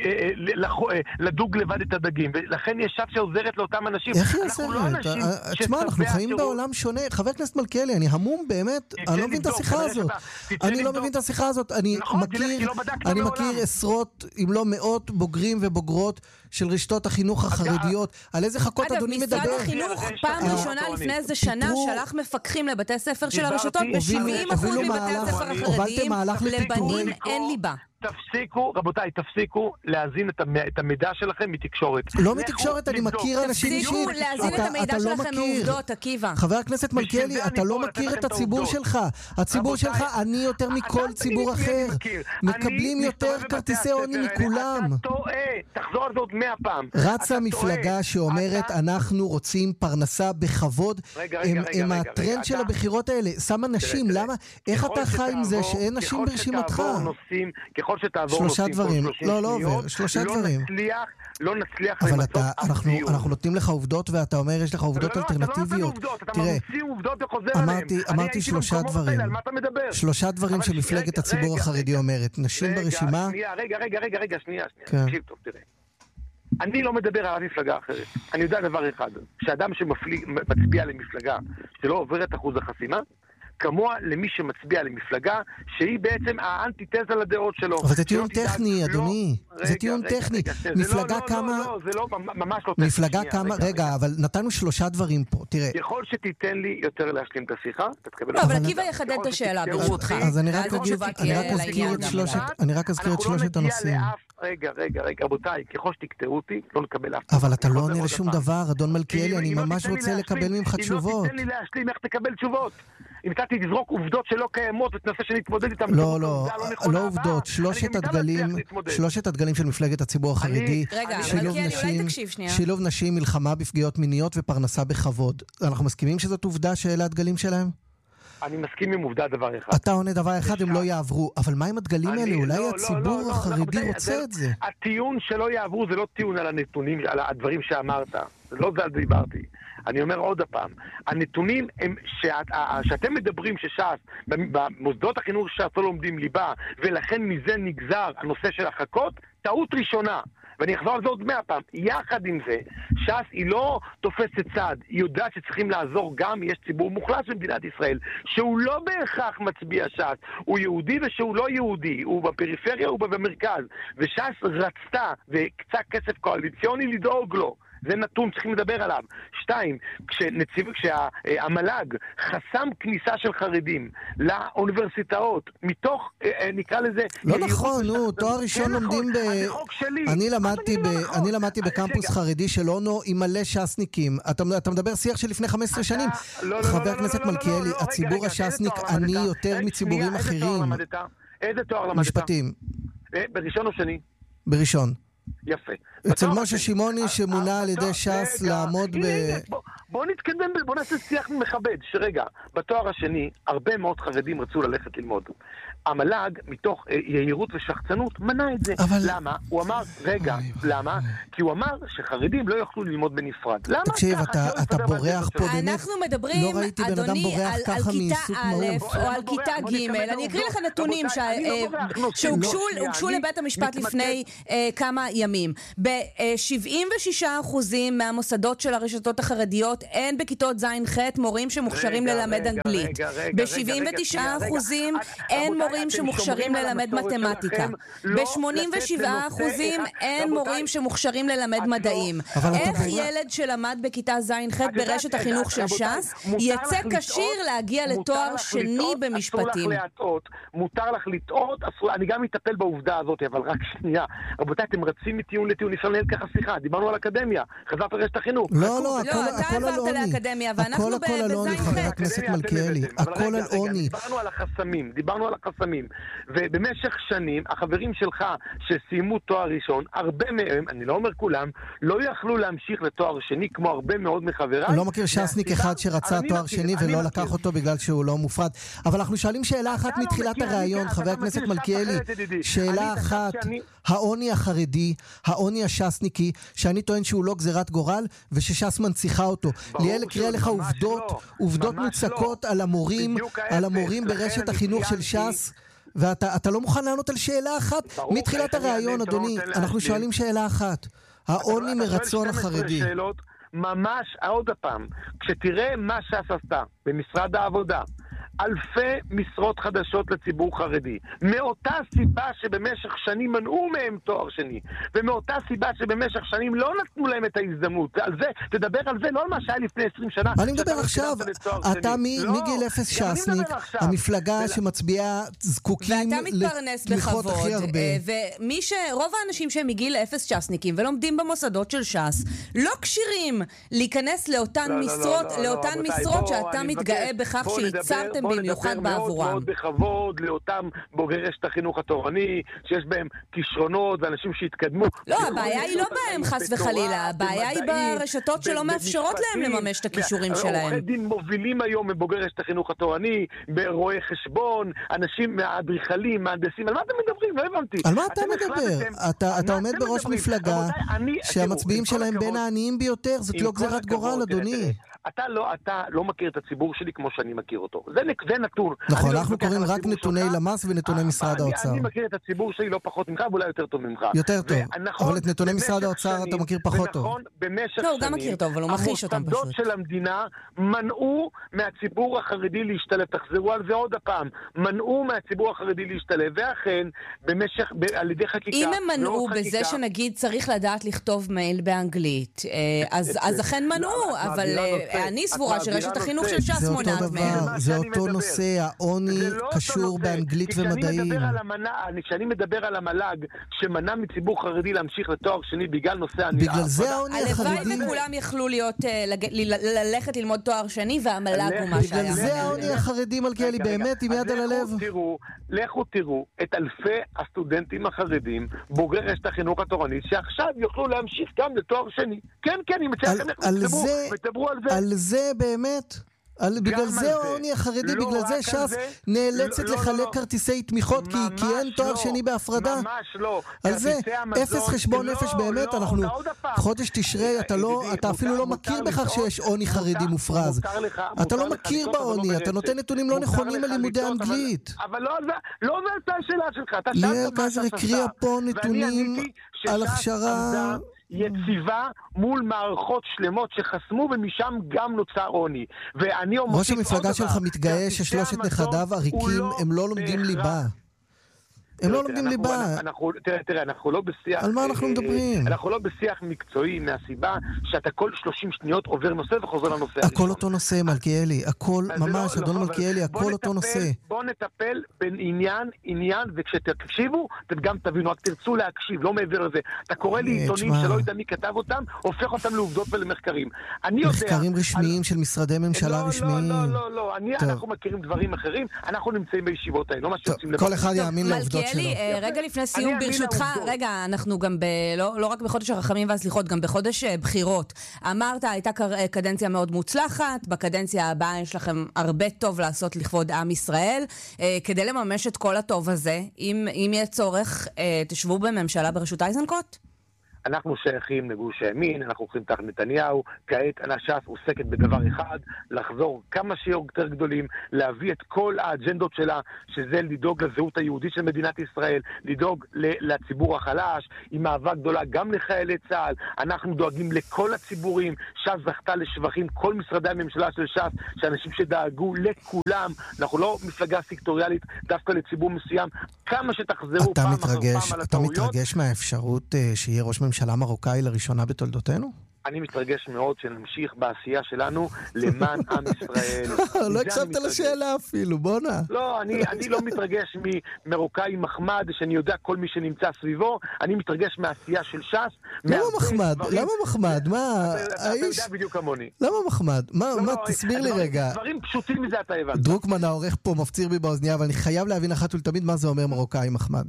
לדוג לבד את הדגים, ולכן יש ש"ס שעוזרת לאותם אנשים. איך היא עוזרת? תשמע, אנחנו חיים בעולם שונה. חבר הכנסת מלכיאלי, אני המום באמת, אני לא מבין את השיחה הזאת. אני לא מבין את השיחה הזאת. אני מכיר עשרות, אם לא מאות, בוגרים ובוגרות של רשתות החינוך החרדיות. על איזה חכות אדוני מדבר? משרד החינוך פעם ראשונה לפני איזה שנה שלח מפקחים לבתי ספר של הרשתות, ב-שבעים אחוז מבתי הספר החרדיים לבנים אין ליבה. תפסיקו, רבותיי, תפסיקו להזין את המידע שלכם מתקשורת. לא מתקשורת, אני מכיר אנשים אישית. תפסיקו להזין את המידע שלכם מעובדות, עקיבא. חבר הכנסת מלכיאלי, אתה לא מכיר את הציבור שלך. הציבור שלך, אני יותר מכל ציבור אחר. מקבלים יותר כרטיסי עוני מכולם. אתה טועה, תחזור על זה עוד מאה פעם. רצה מפלגה שאומרת, אנחנו רוצים פרנסה בכבוד. הם הטרנד של הבחירות האלה. שמה נשים, למה? איך אתה חי עם זה שאין נשים ברשימתך? ככל שתעבור שלושה דברים, לא, לא עובר, שלושה דברים. לא נצליח אבל אתה, אנחנו נותנים לך עובדות ואתה אומר יש לך עובדות אלטרנטיביות. תראה, אמרתי שלושה דברים. שלושה דברים שמפלגת הציבור החרדי אומרת. נשים ברשימה... רגע, רגע, רגע, רגע, שנייה, שנייה. תקשיב טוב, תראה. אני לא מדבר על מפלגה אחרת. אני יודע דבר אחד. שאדם שמצביע למפלגה שלא עובר את אחוז החסימה, כמוה למי שמצביע למפלגה שהיא בעצם האנטיתזה לדעות שלו. אבל זה טיעון טכני, אדוני. זה טיעון טכני. מפלגה כמה... לא, זה לא, ממש לא טכני. מפלגה כמה... רגע, אבל נתנו שלושה דברים פה. תראה. ככל שתיתן לי יותר להשלים את השיחה, אתה תקבל... אבל עקיבא יחדד את השאלה ברשותך. אז אני רק אזכיר את שלושת... אני רק אזכיר את שלושת הנושאים. רגע, רגע, רגע, רבותיי, ככל שתקטעו אותי, לא נקבל אף... אבל אתה לא עונה לשום דבר, אדון מלכיאלי, אני ממש רוצה לקבל ממך תשובות. אם לא תיתן לי להשלים, איך תקבל תשובות? אם אתה תזרוק עובדות שלא קיימות ותנסה שנתמודד איתן... לא, לא, לא עובדות. שלושת הדגלים, שלושת הדגלים של מפלגת הציבור החרדי, שילוב נשים, מלחמה בפגיעות מיניות ופרנסה בכבוד. אנחנו מסכימים שזאת עובדה שאלה הדגלים שלהם? אני מסכים עם עובדה דבר אחד. אתה עונה דבר אחד, הם לא יעברו. אבל מה עם הדגלים האלה? אולי הציבור החרדי רוצה את זה. הטיעון שלא יעברו זה לא טיעון על הנתונים, על הדברים שאמרת. זה לא זה על זה דיברתי. אני אומר עוד הפעם, הנתונים הם שאת, שאתם מדברים שש"ס, במוסדות החינוך ש"ס לא לומדים ליבה, ולכן מזה נגזר הנושא של החכות, טעות ראשונה. ואני אחזור על זה עוד מאה פעם. יחד עם זה, ש"ס היא לא תופסת צד, היא יודעת שצריכים לעזור גם, יש ציבור מוחלש במדינת ישראל, שהוא לא בהכרח מצביע ש"ס, הוא יהודי ושהוא לא יהודי, הוא בפריפריה, הוא במרכז, וש"ס רצתה וקצת כסף קואליציוני לדאוג לו. זה נתון, צריכים לדבר עליו. שתיים, כשנציב, כשהמל"ג חסם כניסה של חרדים לאוניברסיטאות, מתוך, נקרא לזה... לא נכון, נו, תואר ראשון לומדים ב... אני למדתי ב... אני למדתי בקמפוס חרדי של אונו עם מלא ש"סניקים. אתה מדבר שיח של לפני חמש עשרה שנים. חבר הכנסת מלכיאלי, הציבור הש"סניק עני יותר מציבורים אחרים. איזה תואר למדת? משפטים. בראשון או שני? בראשון. יפה. אצל משה שמעוני שמונה על ידי ש"ס לעמוד ב... בוא נתקדם, בוא נעשה שיח מכבד, שרגע, בתואר השני, הרבה מאוד חרדים רצו ללכת ללמוד. המל"ג, מתוך יהירות ושחצנות, מנע את זה. למה? הוא אמר, רגע, למה? כי הוא אמר שחרדים לא יוכלו ללמוד בנפרד. למה? תקשיב, אתה בורח פה באמת. אנחנו מדברים, אדוני, על כיתה א' או על כיתה ג'. אני אקריא לך נתונים שהוגשו לבית המשפט לפני כמה ימים. ב-שבעים ושישה אחוזים מהמוסדות של הרשתות החרדיות אין בכיתות זין ח' מורים שמוכשרים ללמד אנגלית. ב-שבעים ותשעה אחוזים אין מורים שמוכשרים ללמד מתמטיקה. ב-שמונים ושבעה אחוזים אין מורים שמוכשרים ללמד מדעים. איך ילד שלמד בכיתה זין ח' ברשת החינוך של ש"ס יצא כשיר להגיע לתואר שני במשפטים? מותר לך לטעות, אני גם מטפל בעובדה הזאת, אבל רק שנייה. רבותיי, אתם רצים מטיעון לטיעון, ניסה לנהל ככה שיחה, דיברנו על אקדמיה, חזרת לרשת החינוך. לא, לא, הכל על עוני. הכל על עוני, חבר הכנסת מלכיאלי. הכל על עוני. דיברנו על החסמים, דיברנו על החסמים. ובמשך שנים, החברים שלך שסיימו תואר ראשון, הרבה מהם, אני לא אומר כולם, לא יכלו להמשיך לתואר שני, כמו הרבה מאוד מחבריי. אני לא מכיר ש"סניק אחד שרצה תואר שני ולא לקח אותו בגלל שהוא לא מופרד. אבל אנחנו שואלים שאלה אחת מתחילת הרעיון, חבר הכנסת מלכיאלי. שאלה אחת, העוני החרדי, העוני הש"סניקי, שאני טוען שהוא לא גזירת גורל, ושש"ס מנציחה אותו. ליאל הקריא לך עובדות, עובדות מוצקות על המורים, על המורים ברשת החינוך של ש"ס, ואתה לא מוכן לענות על שאלה אחת? מתחילת הרעיון, אדוני, אנחנו שואלים שאלה אחת. העוני מרצון החרדי. ממש, עוד הפעם, כשתראה מה ש"ס עשתה במשרד העבודה, אלפי משרות חדשות לציבור חרדי, מאותה סיבה שבמשך שנים מנעו מהם תואר שני, ומאותה סיבה שבמשך שנים לא נתנו להם את ההזדמנות. על זה, תדבר על זה, לא על מה שהיה לפני עשרים שנה. אני מדבר עכשיו, אתה מגיל אפס ש"סניק, המפלגה שמצביעה זקוקים לתמיכות הכי הרבה. ומי שרוב האנשים שהם מגיל אפס ש"סניקים ולומדים במוסדות של ש"ס, לא קשירים להיכנס לאותן משרות, לאותן משרות שאתה מתגאה בכך שיצרתם במיוחד בעבורם. מאוד בכבוד לאותם בוגרי רשת החינוך התורני, שיש בהם כישרונות ואנשים שהתקדמו. לא, הבעיה היא לא בהם חס וחלילה, הבעיה היא ברשתות שלא מאפשרות להם לממש את הכישורים שלהם. עורכי דין מובילים היום מבוגרי רשת החינוך התורני, ברואי חשבון, אנשים מהאדריכלים, מהנדסים, על מה אתם מדברים? לא הבנתי. על מה אתה מדבר? אתה עומד בראש מפלגה שהמצביעים שלהם בין העניים ביותר, זאת לא גזירת גורל, אדוני. אתה לא, אתה לא מכיר את הציבור שלי כמו שאני מכיר אותו. זה, זה נתון. נכון, אנחנו קוראים רק נתוני למ"ס ונתוני משרד האוצר. אני מכיר את הציבור שלי לא פחות ממך, ואולי יותר טוב ממך. יותר טוב, אבל את נתוני משרד האוצר אתה מכיר פחות טוב. ונכון, במשך שנים, לא, הוא גם מכיר טוב, אבל הוא מכחיש אותם פשוט. המוסדות של המדינה מנעו מהציבור החרדי להשתלב. תחזרו על זה עוד הפעם. מנעו מהציבור החרדי להשתלב, ואכן, במשך, על ידי חקיקה. אם הם מנעו בזה שנגיד צריך לדעת לכתוב מייל באנגלית, אז אכן מנעו, אבל אני סבורה שרשת החינוך של ש"ס מונעת מהם. זה אותו נושא, העוני קשור באנגלית ומדעים. כשאני מדבר על המל"ג שמנע מציבור חרדי להמשיך לתואר שני בגלל נושא עני העבודה. בגלל זה העוני החרדי. הלוואי וכולם יכלו ללכת ללמוד תואר שני והמל"ג הוא מה שהיה. בגלל זה העוני החרדי, מלכיאלי, באמת עם יד על הלב. לכו תראו את אלפי הסטודנטים החרדים בוגרי רשת החינוך התורנית שעכשיו יוכלו להמשיך גם לתואר שני. כן, כן, אני מציע לכם ותדברו על זה. על זה באמת, בגלל זה העוני החרדי, בגלל זה ש"ס נאלצת לחלק כרטיסי תמיכות, כי אין תואר שני בהפרדה. ממש לא. על זה, אפס חשבון נפש באמת, אנחנו חודש תשרי, אתה אפילו לא מכיר בכך שיש עוני חרדי מופרז. אתה לא מכיר בעוני, אתה נותן נתונים לא נכונים על לימודי אנגלית. אבל לא זה השאלה שלך. ליאל קייזר הקריאה פה נתונים על הכשרה יציבה מול מערכות שלמות שחסמו ומשם גם נוצר עוני. ואני אומר... ראש המפלגה שלך מתגאה ששלושת נכדיו עריקים הם לא לומדים ליבה. הם לא לומדים ליבה. תראה, תראה, אנחנו לא בשיח... על מה אנחנו מדברים? אנחנו לא בשיח מקצועי מהסיבה שאתה כל שלושים שניות עובר נושא וחוזר לנושא הראשון. הכל אותו נושא, מלכיאלי. הכל, ממש, אדון מלכיאלי, הכל אותו נושא. בוא נטפל בין עניין, עניין, וכשתקשיבו, אתם גם תבינו, רק תרצו להקשיב, לא מעבר לזה. אתה קורא לי עיתונים שלא יודע מי כתב אותם, הופך אותם לעובדות ולמחקרים. מחקרים רשמיים של משרדי ממשלה רשמיים. לא, לא, לא, לא, אני, אנחנו מכירים דברים אחרים, אנחנו נמצאים בישיבות האלה, לא מה שיוצאים לבוא. כל אחד יאמין לעובדות שלו. מלכיאלי, רגע לפני סיום, ברשותך, רגע, אנחנו גם ב... לא רק בחודש הרחמים והסליחות, גם בחודש בחירות. אמרת, הייתה קדנציה מאוד מוצלחת, בקדנציה הבאה יש לכם הרבה טוב לעשות לכבוד עם ישראל. כדי לממש את כל הטוב הזה, אם יהיה צורך, תשבו בממשלה בראשות איזנקוט? אנחנו שייכים לגוש הימין, אנחנו הולכים תחת נתניהו, כעת אנש"ס עוסקת בדבר אחד, לחזור כמה שיותר גדולים, להביא את כל האג'נדות שלה, שזה לדאוג לזהות היהודית של מדינת ישראל, לדאוג לציבור החלש, עם אהבה גדולה גם לחיילי צה"ל, אנחנו דואגים לכל הציבורים, ש"ס זכתה לשבחים, כל משרדי הממשלה של ש"ס, שאנשים שדאגו לכולם, אנחנו לא מפלגה סקטוריאלית, דווקא לציבור מסוים, כמה שתחזרו פעם אחר פעם על הטעויות. אתה מתרגש מהאפשרות שיהיה ראש ממשלה מרוקאי לראשונה בתולדותינו? אני מתרגש מאוד שנמשיך בעשייה שלנו למען עם ישראל. לא הקשבת לשאלה אפילו, בונה. לא, אני לא מתרגש ממרוקאי מחמד, שאני יודע כל מי שנמצא סביבו, אני מתרגש מהעשייה של ש"ס. למה מחמד? למה מחמד? מה? אתה יודע בדיוק כמוני. למה מחמד? מה? תסביר לי רגע. דברים פשוטים מזה אתה הבנת. דרוקמן העורך פה מפציר בי באוזנייה, אבל אני חייב להבין אחת ולתמיד מה זה אומר מרוקאי מחמד.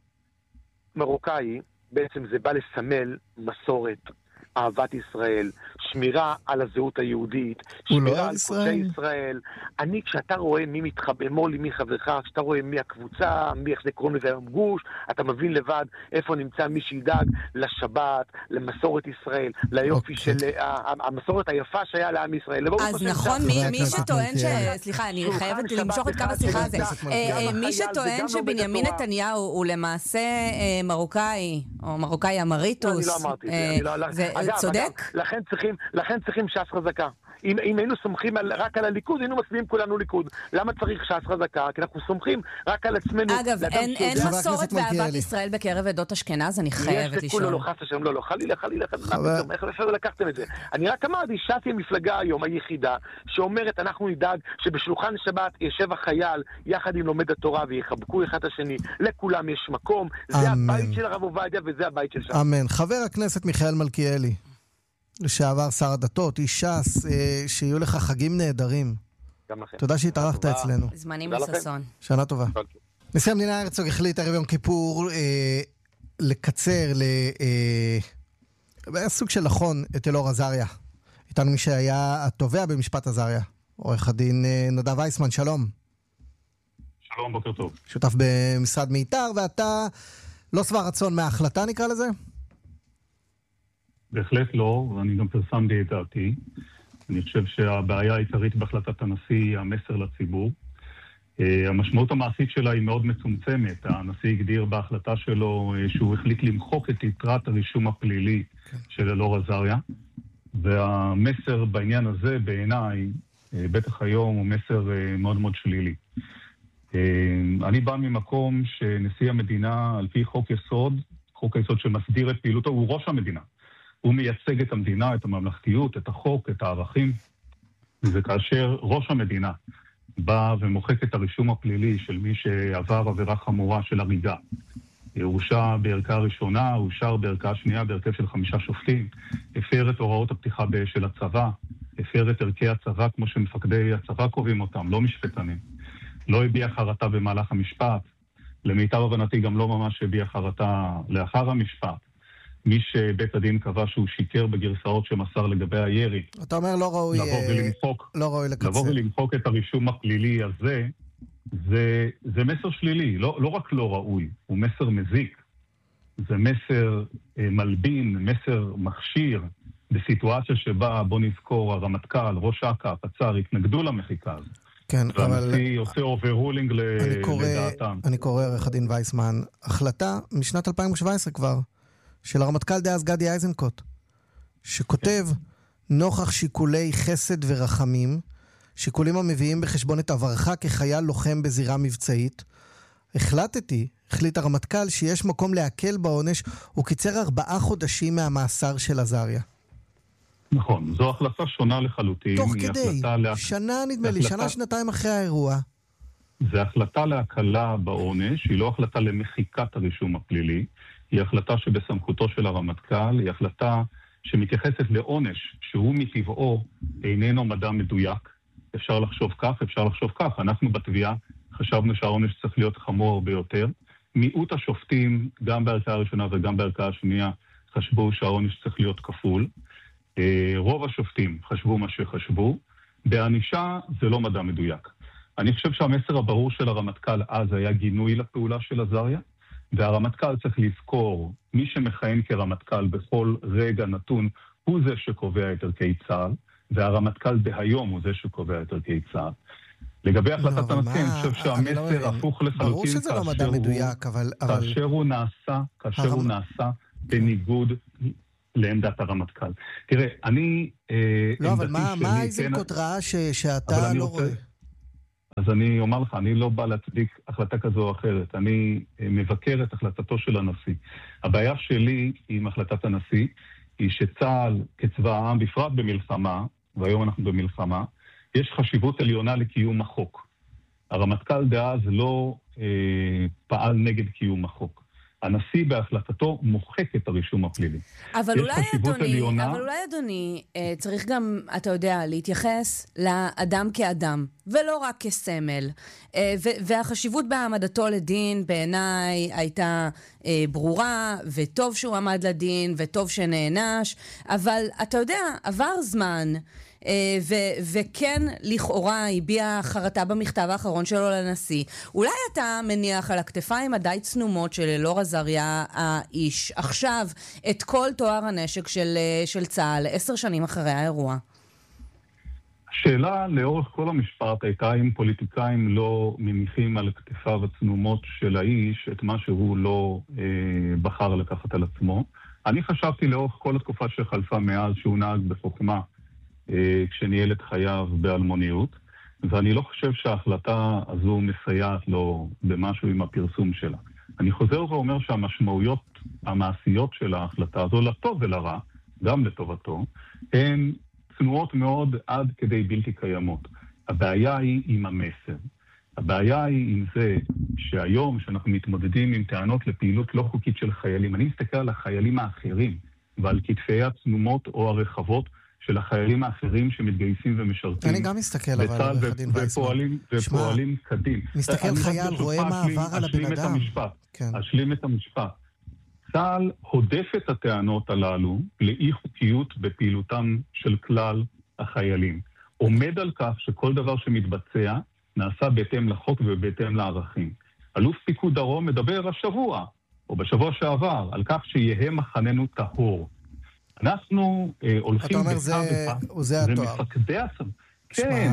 מרוקאי בעצם זה בא לסמל מסורת, אהבת ישראל, שמירה על הזהות היהודית, שמירה על קודשי ישראל. אני, כשאתה רואה מי מתחבר, אמור לי מי חברך, כשאתה רואה מי הקבוצה, מי איך זה קוראים לזה היום גוש, אתה מבין לבד איפה נמצא מי שידאג לשבת, למסורת ישראל, ליופי של המסורת היפה שהיה לעם ישראל. אז נכון, מי שטוען ש... סליחה, אני חייבת למשוך את קו השיחה הזה. מי שטוען שבנימין נתניהו הוא למעשה מרוקאי, או מרוקאי אמריטוס, אני לא אמרתי את זה. זה צודק? לכן צריכים, לכן צריכים ש"ס חזקה. אם, אם היינו סומכים על, רק על הליכוד, היינו מצביעים כולנו ליכוד. למה צריך ש"ס חזקה? כי אנחנו סומכים רק על עצמנו. אגב, אין, אין מסורת ואהבת ישראל בקרב עדות אשכנז, אני חייבת לשאול. יש לכולו, לא חס השם, לא, לא, חלילה, חלילה, חלילה, איך אפשר לקחתם את זה? אני רק אמרתי, ש"ס היא המפלגה היום היחידה, שאומרת, אנחנו נדאג שבשולחן שבת ישב החייל, יחד עם לומד התורה, ויחבקו אחד השני. לכולם יש מקום, זה הבית של הרב עובדיה, וזה הבית של ש"ס. אמן. חבר הכנסת מיכאל מלכיאלי, לשעבר שר הדתות, איש ש"ס, אה, שיהיו לך חגים נהדרים. גם לכם. תודה שהתארחת אצלנו. זמנים לססון. שנה טובה. נשיא המדינה הרצוג החליט ערב יום כיפור אה, לקצר לסוג אה, של נכון את אלאור עזריה. איתנו מי שהיה התובע במשפט עזריה, עורך הדין אה, נדב וייסמן, שלום. שלום, בוקר טוב. שותף במשרד מיתר, ואתה לא שבע רצון מההחלטה, נקרא לזה? בהחלט לא, ואני גם פרסמתי את דעתי. אני חושב שהבעיה העיקרית בהחלטת הנשיא היא המסר לציבור. המשמעות המעשית שלה היא מאוד מצומצמת. הנשיא הגדיר בהחלטה שלו שהוא החליט למחוק את יתרת הרישום הפלילי של אלאור עזריה, והמסר בעניין הזה בעיניי, בטח היום, הוא מסר מאוד מאוד שלילי. אני בא ממקום שנשיא המדינה, על פי חוק יסוד, חוק היסוד שמסדיר את פעילותו, הוא ראש המדינה. הוא מייצג את המדינה, את הממלכתיות, את החוק, את הערכים. וכאשר ראש המדינה בא ומוחק את הרישום הפלילי של מי שעבר עבירה חמורה של הריגה, הורשע בערכאה ראשונה, הורשע בערכאה שנייה, בהרכב של חמישה שופטים, הפר את הוראות הפתיחה של הצבא, הפר את ערכי הצבא כמו שמפקדי הצבא קובעים אותם, לא משפטנים. לא הביע חרטה במהלך המשפט, למיטב הבנתי גם לא ממש הביע חרטה לאחר המשפט. מי שבית הדין קבע שהוא שיקר בגרסאות שמסר לגבי הירי. אתה אומר לא ראוי, לבוא ולמחוק, לא ראוי לקצר. לבוא ולמחוק את הרישום הפלילי הזה, זה, זה מסר שלילי, לא, לא רק לא ראוי, הוא מסר מזיק. זה מסר אה, מלבין, מסר מכשיר, בסיטואציה שבה, בוא נזכור, הרמטכ"ל, ראש אכ"א, הפצ"ר, התנגדו למחיקה הזו. כן, אבל... והנשיא עושה אוברולינג לדעתם. אני קורא, עורך הדין וייסמן, החלטה משנת אלפיים שבע עשרה כבר, של הרמטכ"ל דאז גדי איזנקוט, שכותב, נוכח שיקולי חסד ורחמים, שיקולים המביאים בחשבון את עברך כחייל לוחם בזירה מבצעית, החלטתי, החליט הרמטכ"ל, שיש מקום להקל בעונש, הוא קיצר ארבעה חודשים מהמאסר של עזריה. נכון, זו החלטה שונה לחלוטין. תוך כדי, לה... שנה נדמה לי, החלטה... שנה שנתיים אחרי האירוע. זה החלטה להקלה בעונש, היא לא החלטה למחיקת הרישום הפלילי, היא החלטה שבסמכותו של הרמטכ"ל, היא החלטה שמתייחסת לעונש שהוא מטבעו איננו מדע מדויק, אפשר לחשוב כך, אפשר לחשוב כך. אנחנו בתביעה חשבנו שהעונש צריך להיות חמור הרבה יותר. מיעוט השופטים, גם בערכאה הראשונה וגם בערכאה השנייה, חשבו שהעונש צריך להיות כפול. רוב השופטים חשבו מה שחשבו. בענישה זה לא מדע מדויק. אני חושב שהמסר הברור של הרמטכ"ל אז היה גינוי לפעולה של עזריה, והרמטכ"ל צריך לזכור, מי שמכהן כרמטכ"ל בכל רגע נתון, הוא זה שקובע את ערכי צה"ל, והרמטכ"ל בהיום הוא זה שקובע את ערכי צה"ל. לגבי החלטת הנשיא, אני חושב שהמסר הפוך לחלוטין כאשר הוא נעשה, כאשר הוא נעשה בניגוד לעמדת הרמטכ"ל. תראה, אני... לא, אבל מה הזיקות רעה שאתה לא רואה? אז אני אומר לך, אני לא בא להצדיק החלטה כזו או אחרת. אני מבקר את החלטתו של הנשיא. הבעיה שלי עם החלטת הנשיא היא שצה"ל כצבא העם, בפרט במלחמה, והיום אנחנו במלחמה, יש חשיבות עליונה לקיום החוק. הרמטכ"ל דאז לא אה, פעל נגד קיום החוק. הנשיא בהחלטתו מוחק את הרישום הפלילי. אבל אולי אדוני, עליונה... אבל אולי אדוני צריך גם, אתה יודע, להתייחס לאדם כאדם, ולא רק כסמל. והחשיבות בהעמדתו לדין בעיניי הייתה ברורה, וטוב שהוא עמד לדין, וטוב שנענש, אבל אתה יודע, עבר זמן, ו- וכן לכאורה הביע חרטה במכתב האחרון שלו לנשיא. אולי אתה מניח על הכתפיים הדי צנומות של אלאור עזריה האיש עכשיו את כל תואר הנשק של, של צה"ל עשר שנים אחרי האירוע? השאלה לאורך כל המשפט הייתה אם פוליטיקאים לא מניחים על הכתפיו הצנומות של האיש את מה שהוא לא אה, בחר לקחת על עצמו. אני חשבתי לאורך כל התקופה שחלפה מאז שהוא נהג בחוכמה כשניהל את חייו באלמוניות, ואני לא חושב שההחלטה הזו מסייעת לו במשהו עם הפרסום שלה. אני חוזר ואומר שהמשמעויות המעשיות של ההחלטה הזו, לטוב ולרע, גם לטובתו, הן צנועות מאוד עד כדי בלתי קיימות. הבעיה היא עם המסר. הבעיה היא עם זה שהיום שאנחנו מתמודדים עם טענות לפעילות לא חוקית של חיילים, אני מסתכל על החיילים האחרים ועל כתפי הצנומות או הרחבות של החיילים האחרים שמתגייסים ומשרתים. אני גם מסתכל, אבל עורך הדין ויצמן. ופועלים כדין. מסתכל חייל, רואה מה עבר על הבן אדם. אשלים את המשפט. צה"ל הודף את הטענות הללו לאי חוקיות בפעילותם של כלל החיילים. עומד על כך שכל דבר שמתבצע נעשה בהתאם לחוק ובהתאם לערכים. אלוף פיקוד דרום מדבר השבוע, או בשבוע שעבר, על כך שיהיה מחננו טהור. אנחנו אה, הולכים בקו זה ומפקדי הסם. כן,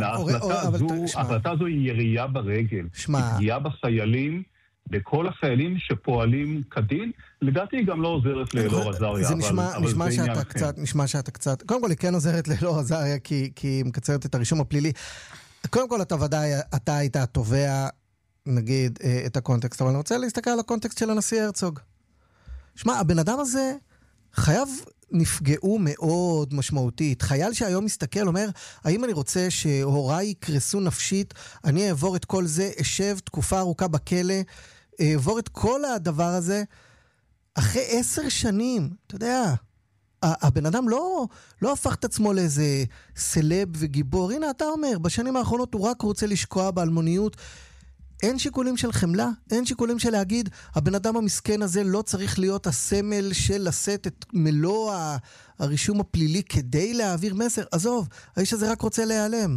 ההחלטה הזו היא ירייה ברגל. היא פגיעה בחיילים, בכל החיילים שפועלים כדין. לדעתי היא גם לא עוזרת לאלאור עזריה. זה נשמע שאתה קצת, נשמע שאתה קצת, קודם כל היא כן עוזרת לאלאור עזריה, כי היא מקצרת את הרישום הפלילי. קודם כל אתה ודאי, אתה היית התובע, נגיד, את הקונטקסט, אבל אני רוצה להסתכל על הקונטקסט של הנשיא הרצוג. שמע, הבן אדם הזה חייב נפגעו מאוד משמעותית. חייל שהיום מסתכל אומר, האם אני רוצה שהוריי יקרסו נפשית, אני אעבור את כל זה, אשב תקופה ארוכה בכלא, אעבור את כל הדבר הזה, אחרי עשר שנים, אתה יודע, הבן אדם לא, לא הפך את עצמו לאיזה סלב וגיבור. הנה אתה אומר, בשנים האחרונות הוא רק רוצה לשקוע באלמוניות. אין שיקולים של חמלה, אין שיקולים של להגיד, הבן אדם המסכן הזה לא צריך להיות הסמל של לשאת את מלוא הרישום הפלילי כדי להעביר מסר. עזוב, האיש הזה רק רוצה להיעלם.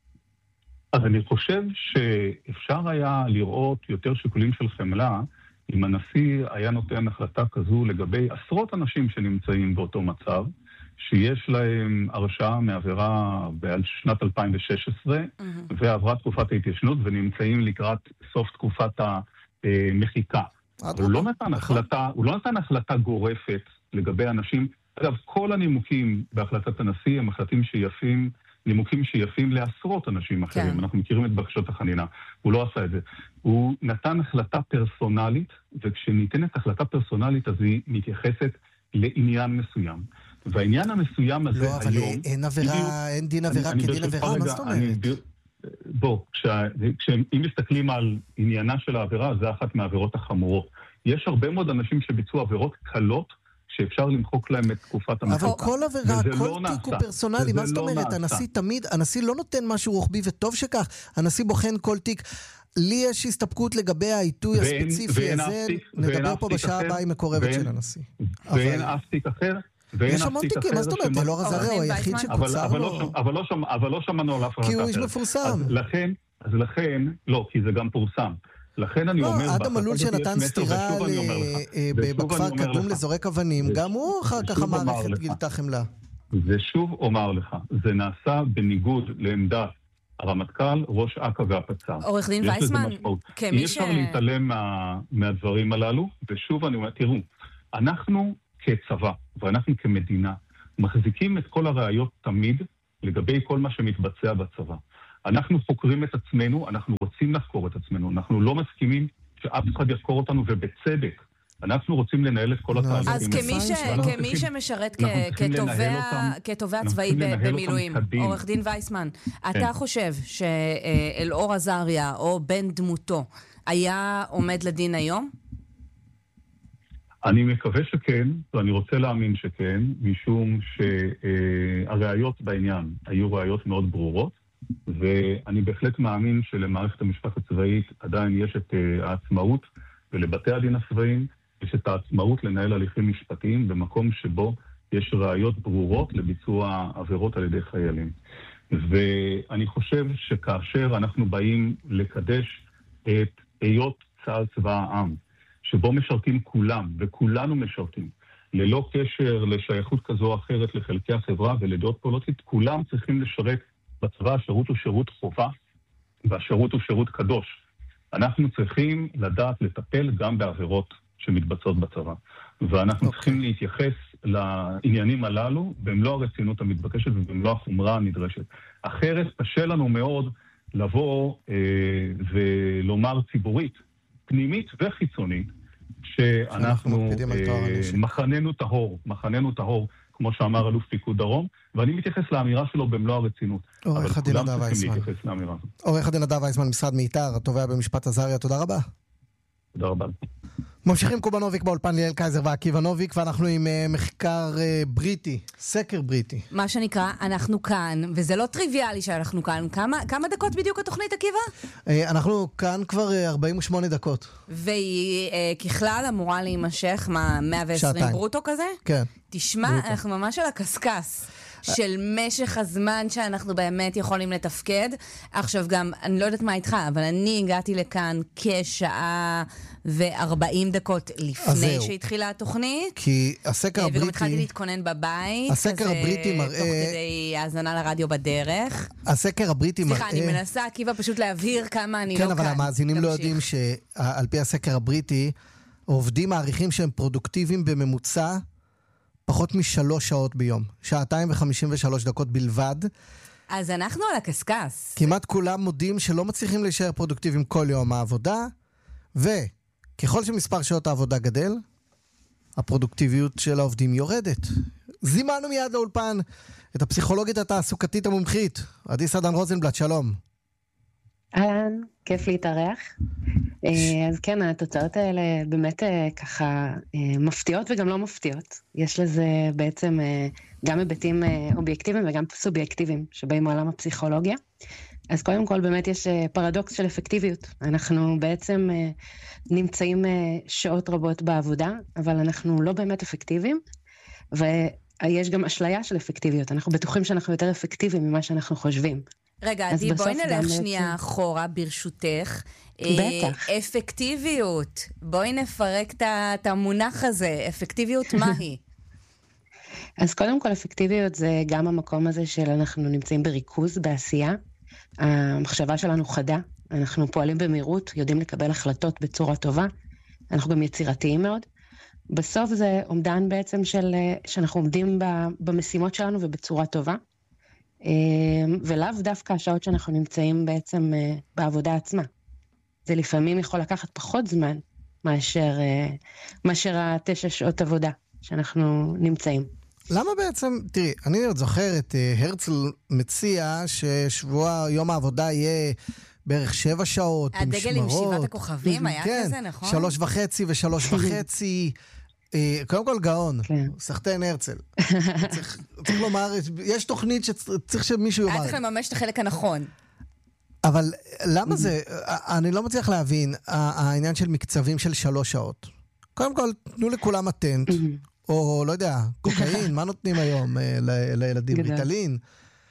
אז אני חושב שאפשר היה לראות יותר שיקולים של חמלה, אם הנשיא היה נותן החלטה כזו לגבי עשרות אנשים שנמצאים באותו מצב, שיש להם הרשעה מעבירה בשנת אלפיים ושש עשרה, mm-hmm. ועברה תקופת ההתיישנות, ונמצאים לקראת סוף תקופת המחיקה. הוא לא נתן החלטה, הוא לא נתן החלטה גורפת לגבי אנשים. אגב, כל הנימוקים בהחלטת הנשיא הם החלטים שיפים, נימוקים שיפים לעשרות אנשים אחרים. כן. אנחנו מכירים את בקשות החנינה. הוא לא עשה את זה. הוא נתן החלטה פרסונלית, וכשניתנת החלטה פרסונלית, אז היא מתייחסת לעניין מסוים. והעניין המסוים הזה היום... לא, אבל היום, אין עבירה, אין דין עבירה כדין עבירה, מה זאת אומרת? בוא, אם מסתכלים על עניינה של העבירה, זה אחת מהעבירות החמורות. יש הרבה מאוד אנשים שביצעו עבירות קלות, שאפשר למחוק להם את תקופת המחוקה. אבל כל עבירה, כל תיק הוא פרסונלי, מה זאת אומרת? הנשיא תמיד, הנשיא לא נותן משהו רוחבי, וטוב שכך, הנשיא בוחן כל תיק. לי יש הסתפקות לגבי העיתוי הספציפי הזה, נדבר פה בשעה הבאה עם מקורבת של הנשיא. ואין אף תיק אחר, יש המון תיקים, מה זאת אומרת? אלאור עזריה הוא היחיד שקוצר לו. אבל לא שמענו עליו. כי הוא איש מפורסם. אז לכן, לא, כי זה גם פורסם. לכן אני אומר... לא, אדם מלול שנתן סתירה בכפר קדום לזורק אבנים, גם הוא אחר כך המערכת גילתה חמלה. ושוב אומר לך, זה נעשה בניגוד לעמדת הרמטכ"ל, ראש אכ"א והפצ"ר. עורך דין וייסמן, אי אפשר להתעלם מהדברים הללו, ושוב אני אומר, תראו, אנחנו כצבא, ואנחנו כמדינה, מחזיקים את כל הראיות תמיד לגבי כל מה שמתבצע בצבא. אנחנו חוקרים את עצמנו, אנחנו רוצים לחקור את עצמנו, אנחנו לא מסכימים שאף אחד יחקור אותנו, ובצדק. אנחנו רוצים לנהל את כל התהליכים. אז כמי שמשרת כתובע צבאי במילואים, עורך דין וייסמן, אתה חושב שאלאור עזריה או בן דמותו היה עומד לדין היום? אני מקווה שכן, ואני רוצה להאמין שכן, משום שהראיות בעניין היו ראיות מאוד ברורות, ואני בהחלט מאמין שלמערכת המשפט הצבאית עדיין יש את העצמאות, ולבתי הדין הצבאיים יש את העצמאות לנהל הליכים משפטיים במקום שבו יש ראיות ברורות לביצוע עבירות על ידי חיילים. ואני חושב שכאשר אנחנו באים לקדש את היות צה"ל צבא העם, שבו משרתים כולם, וכולנו משרתים, ללא קשר לשייכות כזו או אחרת לחלקי החברה ולדעות פוליטית, כולם צריכים לשרת בצבא. השירות הוא שירות חובה, והשירות הוא שירות קדוש. אנחנו צריכים לדעת לטפל גם בעבירות שמתבצעות בצבא. ואנחנו okay. צריכים להתייחס לעניינים הללו במלוא הרצינות המתבקשת ובמלוא החומרה הנדרשת. אחרת קשה לנו מאוד לבוא אה, ולומר ציבורית, פנימית וחיצונית, שאנחנו אה, מחננו טהור, מחננו טהור, כמו שאמר אלוף פיקוד דרום, ואני מתייחס לאמירה שלו במלוא הרצינות. עורך הדין נדב וייסמן. עורך הדין נדב וייסמן, משרד מיתר, התובע במשפט עזריה, תודה רבה. תודה רבה. ממשיכים קובנוביק באולפן, ליאל קייזר ועקיבא נוביק, ואנחנו עם uh, מחקר uh, בריטי, סקר בריטי. מה שנקרא, אנחנו כאן, וזה לא טריוויאלי שאנחנו כאן. כמה, כמה דקות בדיוק התוכנית, עקיבא? Uh, אנחנו כאן כבר uh, ארבעים ושמונה דקות. והיא uh, ככלל אמורה להימשך, מה, מאה ועשרים שעתיים. ברוטו כזה? כן. תשמע, ברוטו. אנחנו ממש על הקסקס של משך הזמן שאנחנו באמת יכולים לתפקד. עכשיו גם, אני לא יודעת מה איתך, אבל אני הגעתי לכאן כשעה ו-ארבעים דקות לפני שהתחילה התוכנית. כי הסקר הבריטי... וגם התחלתי להתכונן בבית. הסקר הבריטי מראה... תוך כדי האזנה לרדיו בדרך. הסקר הבריטי מראה... סליחה, אני מנסה, עקיבא, פשוט להבהיר כמה אני לא כאן. כן, אבל המאזינים לא יודעים שעל פי הסקר הבריטי, עובדים מעריכים שהם פרודוקטיביים בממוצע פחות משלוש שעות ביום. שעתיים וחמישים ושלוש דקות בלבד. אז אנחנו על הקסקס. כמעט כולם מודים שלא מצליחים להישאר פרודוקטיביים כל יום העבודה, וככל שמספר שעות העבודה גדל, הפרודוקטיביות של העובדים יורדת. זימנו מיד לאולפן את הפסיכולוגית התעסוקתית המומחית, עדי סדן רוזנבלט, שלום. אהלן, כיף להתארח. אז כן, התוצאות האלה באמת ככה מפתיעות וגם לא מפתיעות. יש לזה בעצם גם היבטים אובייקטיביים וגם סובייקטיביים שבאים מעולם הפסיכולוגיה. אז קודם כל באמת יש פרדוקס של אפקטיביות. אנחנו בעצם נמצאים שעות רבות בעבודה, אבל אנחנו לא באמת אפקטיביים, ויש גם אשליה של אפקטיביות. אנחנו בטוחים שאנחנו יותר אפקטיביים ממה שאנחנו חושבים. רגע, עדי, בואי נלך שנייה אחורה ברשותך. בטח. אפקטיביות. בואי נפרק את המונח הזה. אפקטיביות מהי? אז קודם כל, אפקטיביות זה גם המקום הזה של אנחנו נמצאים בריכוז, בעשייה. המחשבה שלנו חדה. אנחנו פועלים במהירות, יודעים לקבל החלטות בצורה טובה. אנחנו גם יצירתיים מאוד. בסוף זה עומדן בעצם של, שאנחנו עומדים במשימות שלנו ובצורה טובה. ולאו דווקא השעות שאנחנו נמצאים בעצם בעבודה עצמה. זה לפעמים יכול לקחת פחות זמן מאשר, מאשר התשע שעות עבודה שאנחנו נמצאים. למה בעצם, תראי, אני עוד זוכר את הרצל מציע ששבוע יום העבודה יהיה בערך שבע שעות, הדגל עם שבעת הכוכבים, היה כן, כזה, נכון? שלוש וחצי ושלוש וחצי. קודם כל גאון, סחטיין הרצל. צריך לומר, יש תוכנית שצריך שמישהו יאמר. היה צריך לממש את החלק הנכון. אבל למה זה, אני לא מצליח להבין, העניין של מקצבים של שלוש שעות. קודם כל, תנו לכולם אטנט, או לא יודע, קוקאין, מה נותנים היום לילדים? ריטלין?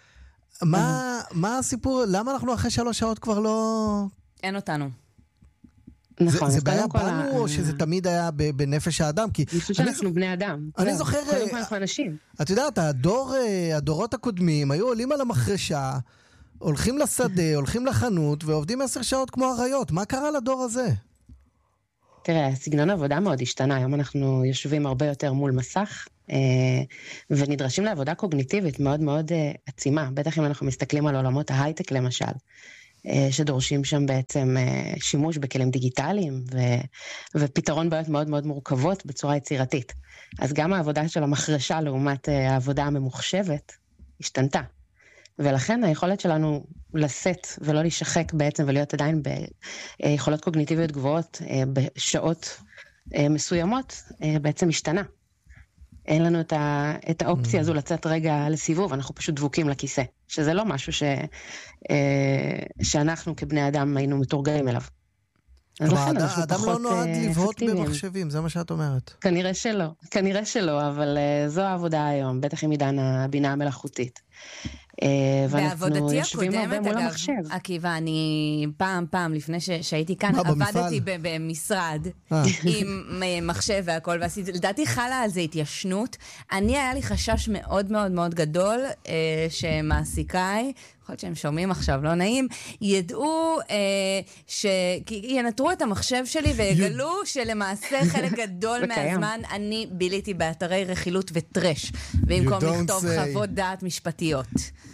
מה הסיפור, למה אנחנו אחרי שלוש שעות כבר לא... אין אותנו. נכון, זה בעיה בנו, או שזה תמיד היה בנפש האדם? אני חושב שאנחנו בני אדם. אני זוכר... קודם כל אנחנו אנשים. את יודעת, הדורות הקודמים היו עולים על המחרשה, הולכים לשדה, הולכים לחנות, ועובדים עשר שעות כמו אריות. מה קרה לדור הזה? תראה, סגנון העבודה מאוד השתנה. היום אנחנו יושבים הרבה יותר מול מסך, ונדרשים לעבודה קוגניטיבית מאוד מאוד עצימה. בטח אם אנחנו מסתכלים על עולמות ההייטק למשל. שדורשים שם בעצם שימוש בכלים דיגיטליים ו... ופתרון בעיות מאוד מאוד מורכבות בצורה יצירתית. אז גם העבודה של המחרשה לעומת העבודה הממוחשבת השתנתה. ולכן היכולת שלנו לשאת ולא להישחק בעצם ולהיות עדיין ביכולות קוגניטיביות גבוהות בשעות מסוימות בעצם השתנה. אין לנו את, ה, את האופציה הזו לצאת רגע לסיבוב, אנחנו פשוט דבוקים לכיסא, שזה לא משהו ש, אה, שאנחנו כבני אדם היינו מתורגלים אליו. אבל האדם לא נועד לבהות במחשבים, זה מה שאת אומרת. כנראה שלא, כנראה שלא, אבל uh, זו העבודה היום, בטח עם עידן הבינה המלאכותית. בעבודתי הקודמת, אגב, עקיבא, אני פעם פעם לפני שהייתי כאן, עבדתי במשרד עם מחשב והכל, לדעתי חלה על זה התיישנות. אני היה לי חשש מאוד מאוד מאוד גדול שמעסיקאי, יכול להיות שהם שומעים עכשיו, לא נעים, ידעו שינטרו את המחשב שלי ויגלו שלמעשה חלק גדול מהזמן אני ביליתי באתרי רכילות וטרש, במקום לכתוב חוות דעת משפטיות.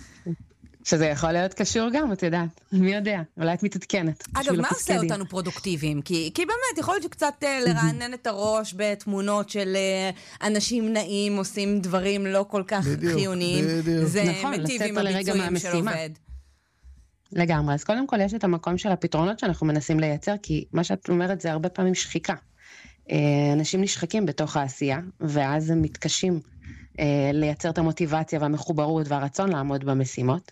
שזה יכול להיות קשור גם, את יודעת. מי יודע? אולי את מתעדכנת. אגב, מה עושה אותנו פרודוקטיביים? כי, כי באמת, יכול להיות שקצת לרענן את הראש בתמונות של אנשים נעים, עושים דברים לא כל כך בדיוק, חיוניים. בדיוק. זה נכון, מטיב עם הביצועים של עובד. לגמרי. אז קודם כל יש את המקום של הפתרונות שאנחנו מנסים לייצר, כי מה שאת אומרת זה הרבה פעמים שחיקה. אנשים נשחקים בתוך העשייה, ואז הם מתקשים לייצר את המוטיבציה והמחוברות והרצון לעמוד במשימות.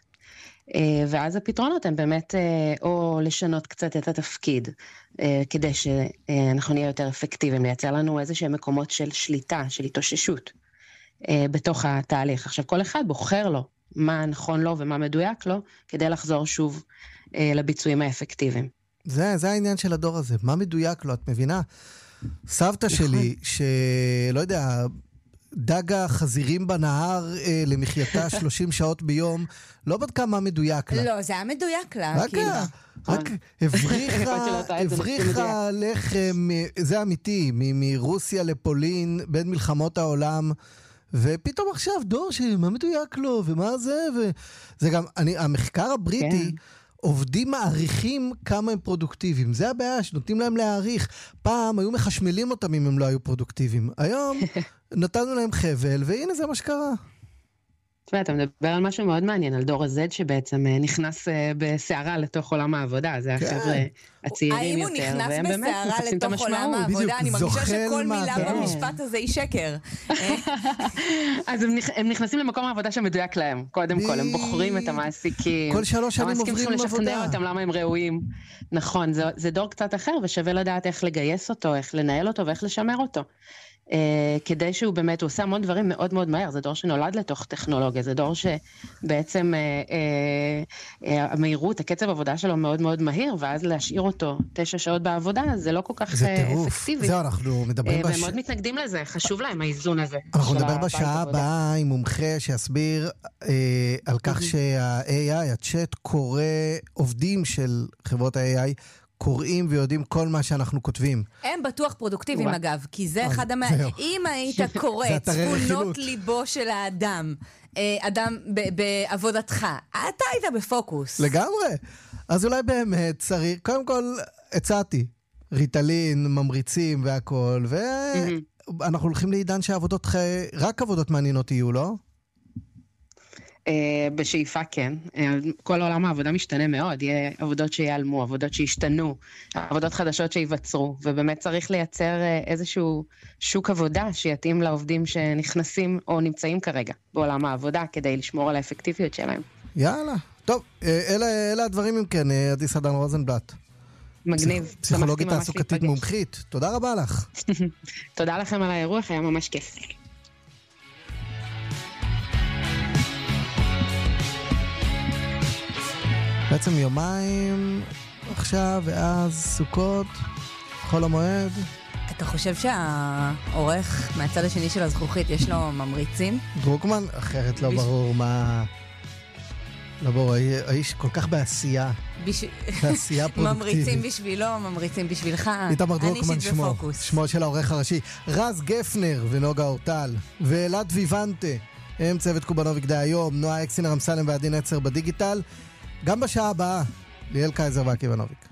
ואז הפתרונות הם באמת או לשנות קצת את התפקיד, כדי שאנחנו נהיה יותר אפקטיביים, לייצר לנו איזה שהם מקומות של שליטה, של התאוששות, בתוך התהליך. עכשיו כל אחד בוחר לו מה נכון לו ומה מדויק לו, כדי לחזור שוב לביצועים האפקטיביים. זה, זה העניין של הדור הזה, מה מדויק לו, את מבינה? סבתא שלי, שלא יודע... דגה חזירים בנהר אה, למחייתה שלושים שעות ביום, לא בדקה מה מדויק לה. לא, זה היה מדויק לה. רק, רק הבריחה, הבריחה לחם, זה אמיתי, מרוסיה לפולין, בין מלחמות העולם, ופתאום עכשיו דור שמה מדויק לו, ומה זה, וזה גם, אני, המחקר הבריטי, עובדים מעריכים כמה הם פרודוקטיביים. זה הבעיה, שנותנים להם להעריך. פעם היו מחשמלים אותם אם הם לא היו פרודוקטיביים. היום נתנו להם חבל, והנה זה מה שקרה. תשמע, אתה מדבר על משהו מאוד מעניין, על דור ה-Z שבעצם נכנס בסערה לתוך עולם העבודה. זה החבר'ה הצעירים יותר. האם הוא נכנס בסערה לתוך עולם העבודה? אני מרגישה שכל מילה במשפט הזה היא שקר. אז הם נכנסים למקום העבודה שמדויק להם. קודם כל, הם בוחרים את המעסיקים. כל שלוש שנים עוברים עבודה. המעסיקים צריכים לשכנע אותם למה הם ראויים. נכון, זה דור קצת אחר, ושווה לדעת איך לגייס אותו, איך לנהל אותו ואיך לשמר אותו. Uh, כדי שהוא באמת, הוא עושה המון דברים מאוד מאוד מהר, זה דור שנולד לתוך טכנולוגיה, זה דור שבעצם uh, uh, uh, המהירות, הקצב העבודה שלו מאוד מאוד מהיר, ואז להשאיר אותו תשע שעות בעבודה, זה לא כל כך זה טירוף. אפקטיבי. זהו, אנחנו מדברים... Uh, בש... והם מאוד מתנגדים לזה, חשוב להם האיזון הזה. אנחנו נדבר בשעה הבאה עם מומחה שיסביר uh, על כך שה-איי איי, הצ'אט, קורא עובדים של חברות ה-איי איי, קוראים ויודעים כל מה שאנחנו כותבים. הם בטוח פרודוקטיביים אגב, כי זה אחד המ... אם היית קורא צפונות ליבו של האדם, אדם בעבודתך, אתה היית בפוקוס. לגמרי. אז אולי באמת צריך, קודם כל הצעתי, ריטלין, ממריצים והכל, ואנחנו הולכים לעידן שהעבודות, רק עבודות מעניינות יהיו, לא? בשאיפה כן. כל עולם העבודה משתנה מאוד, יהיה עבודות שיעלמו, עבודות שישתנו, עבודות חדשות שיווצרו, ובאמת צריך לייצר איזשהו שוק עבודה שיתאים לעובדים שנכנסים או נמצאים כרגע בעולם העבודה, כדי לשמור על האפקטיביות שלהם. יאללה. טוב, אלה, אלה הדברים אם כן, עדי סדן רוזנבלט. מגניב. פסיכולוגית תעסוקתית מומחית. תודה רבה לך. תודה לכם על האירוח, היה ממש כיף. בעצם יומיים עכשיו ואז סוכות, חול המועד. אתה חושב שהעורך מהצד השני של הזכוכית יש לו ממריצים? דרוקמן, אחרת לא ברור מה... לא ברור, האיש כל כך בעשייה. בעשייה פרודוקטיבית. ממריצים בשבילו, ממריצים בשבילך. איתמר דרוקמן שמו, שמו של העורך הראשי. רז גפנר ונוגה אורטל ואלעד ויוונטה, הם צוות קובנוביק די היום, נועה אקסינר אמסלם ועדי נצר בדיגיטל. גם בשעה הבאה, ליאל קייזר ועקיבא נוביק.